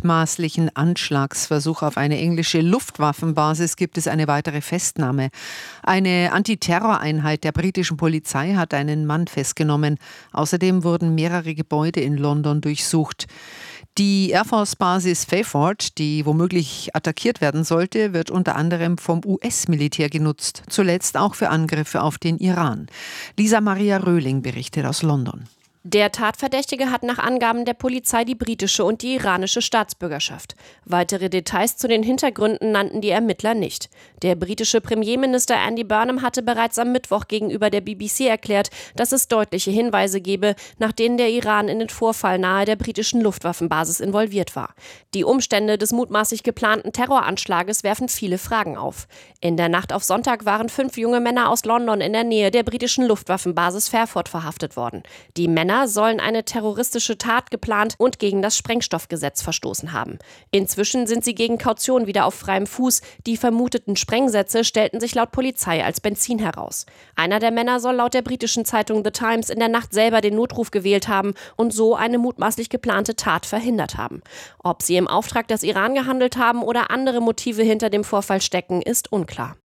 mutmaßlichen Anschlagsversuch auf eine englische Luftwaffenbasis gibt es eine weitere Festnahme. Eine Antiterroreinheit der britischen Polizei hat einen Mann festgenommen. Außerdem wurden mehrere Gebäude in London durchsucht. Die Air Force-Basis Fayford, die womöglich attackiert werden sollte, wird unter anderem vom US-Militär genutzt, zuletzt auch für Angriffe auf den Iran. Lisa Maria Röhling berichtet aus London. Der Tatverdächtige hat nach Angaben der Polizei die britische und die iranische Staatsbürgerschaft. Weitere Details zu den Hintergründen nannten die Ermittler nicht. Der britische Premierminister Andy Burnham hatte bereits am Mittwoch gegenüber der BBC erklärt, dass es deutliche Hinweise gebe, nach denen der Iran in den Vorfall nahe der britischen Luftwaffenbasis involviert war. Die Umstände des mutmaßlich geplanten Terroranschlages werfen viele Fragen auf. In der Nacht auf Sonntag waren 5 junge Männer aus London in der Nähe der britischen Luftwaffenbasis Fayford verhaftet worden. Die Männer sollen eine terroristische Tat geplant und gegen das Sprengstoffgesetz verstoßen haben. Inzwischen sind sie gegen Kaution wieder auf freiem Fuß. Die vermuteten Sprengsätze stellten sich laut Polizei als Benzin heraus. Einer der Männer soll laut der britischen Zeitung The Times in der Nacht selber den Notruf gewählt haben und so eine mutmaßlich geplante Tat verhindert haben. Ob sie im Auftrag des Iran gehandelt haben oder andere Motive hinter dem Vorfall stecken, ist unklar.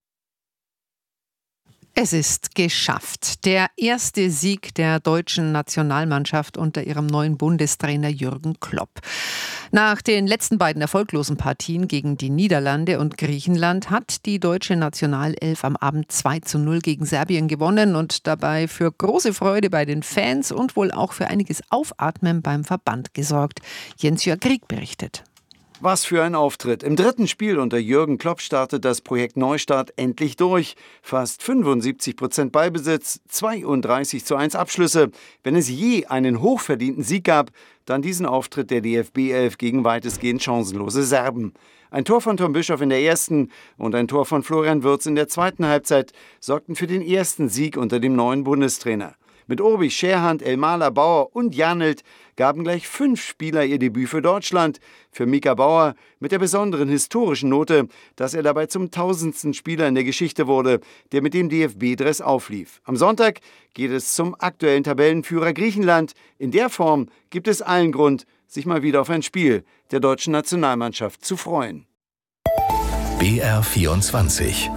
Es ist geschafft. Der erste Sieg der deutschen Nationalmannschaft unter ihrem neuen Bundestrainer Jürgen Klopp. Nach den letzten beiden erfolglosen Partien gegen die Niederlande und Griechenland hat die deutsche Nationalelf am Abend 2:0 gegen Serbien gewonnen und dabei für große Freude bei den Fans und wohl auch für einiges Aufatmen beim Verband gesorgt. Jens-Jörg Krieg berichtet. Was für ein Auftritt. Im dritten Spiel unter Jürgen Klopp startet das Projekt Neustart endlich durch. Fast 75% Ballbesitz, 32:1 Abschlüsse. Wenn es je einen hochverdienten Sieg gab, dann diesen Auftritt der DFB-Elf gegen weitestgehend chancenlose Serben. Ein Tor von Tom Bischoff in der ersten und ein Tor von Florian Wirtz in der zweiten Halbzeit sorgten für den ersten Sieg unter dem neuen Bundestrainer. Mit Obi, Scherhand, Elmaler, Bauer und Janelt gaben gleich 5 Spieler ihr Debüt für Deutschland. Für Mika Bauer mit der besonderen historischen Note, dass er dabei zum 1000. Spieler in der Geschichte wurde, der mit dem DFB-Dress auflief. Am Sonntag geht es zum aktuellen Tabellenführer Griechenland. In der Form gibt es allen Grund, sich mal wieder auf ein Spiel der deutschen Nationalmannschaft zu freuen. BR24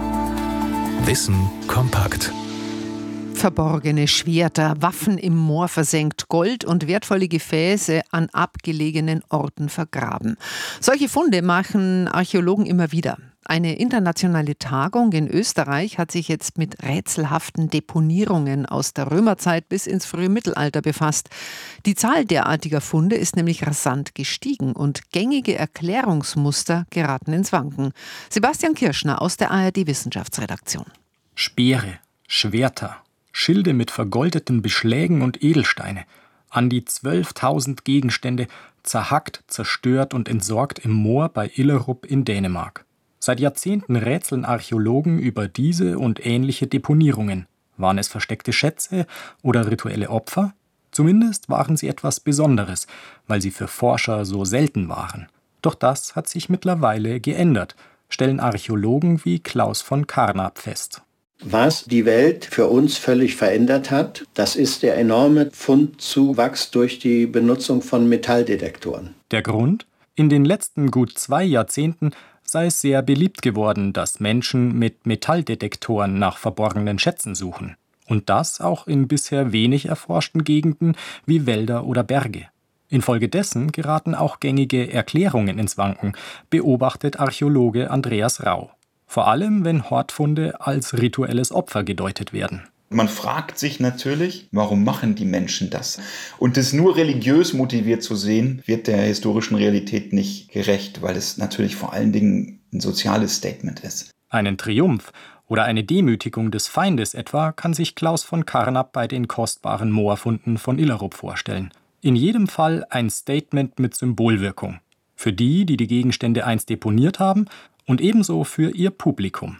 Wissen kompakt. Verborgene Schwerter, Waffen im Moor versenkt, Gold und wertvolle Gefäße an abgelegenen Orten vergraben. Solche Funde machen Archäologen immer wieder. Eine internationale Tagung in Österreich hat sich jetzt mit rätselhaften Deponierungen aus der Römerzeit bis ins frühe Mittelalter befasst. Die Zahl derartiger Funde ist nämlich rasant gestiegen und gängige Erklärungsmuster geraten ins Wanken. Sebastian Kirschner aus der ARD Wissenschaftsredaktion. Speere, Schwerter, Schilde mit vergoldeten Beschlägen und Edelsteine, an die 12.000 Gegenstände, zerhackt, zerstört und entsorgt im Moor bei Illerup in Dänemark. Seit Jahrzehnten rätseln Archäologen über diese und ähnliche Deponierungen. Waren es versteckte Schätze oder rituelle Opfer? Zumindest waren sie etwas Besonderes, weil sie für Forscher so selten waren. Doch das hat sich mittlerweile geändert, stellen Archäologen wie Klaus von Carnap fest. Was die Welt für uns völlig verändert hat, das ist der enorme Fundzuwachs durch die Benutzung von Metalldetektoren. Der Grund? In den letzten gut 2 Jahrzehnten sei es sehr beliebt geworden, dass Menschen mit Metalldetektoren nach verborgenen Schätzen suchen. Und das auch in bisher wenig erforschten Gegenden wie Wälder oder Berge. Infolgedessen geraten auch gängige Erklärungen ins Wanken, beobachtet Archäologe Andreas Rau. Vor allem, wenn Hortfunde als rituelles Opfer gedeutet werden. Man fragt sich natürlich, warum machen die Menschen das? Und das nur religiös motiviert zu sehen, wird der historischen Realität nicht gerecht, weil es natürlich vor allen Dingen ein soziales Statement ist. Einen Triumph oder eine Demütigung des Feindes etwa kann sich Klaus von Carnap bei den kostbaren Moorfunden von Illerup vorstellen. In jedem Fall ein Statement mit Symbolwirkung. Für die, die die Gegenstände einst deponiert haben, und ebenso für ihr Publikum.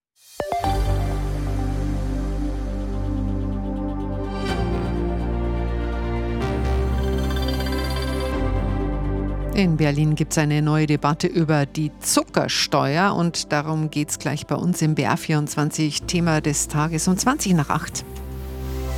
In Berlin gibt es eine neue Debatte über die Zuckersteuer und darum geht es gleich bei uns im BR24 Thema des Tages um 7:20.